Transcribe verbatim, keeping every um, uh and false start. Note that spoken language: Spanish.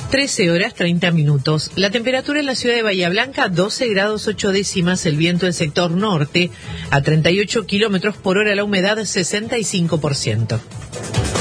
trece horas treinta minutos. La temperatura en la ciudad de Bahía Blanca, doce grados ocho décimas. El viento del sector norte a treinta y ocho kilómetros por hora. La humedad, sesenta y cinco por ciento.